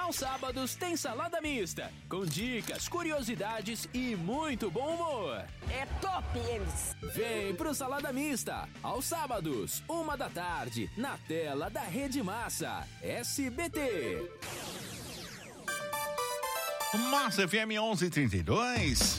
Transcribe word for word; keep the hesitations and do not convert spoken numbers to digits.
Aos sábados tem salada mista, com dicas, curiosidades e muito bom humor. É top eles! Vem pro Salada Mista, aos sábados, uma da tarde, na tela da Rede Massa, S B T. Massa F M onze trinta e dois.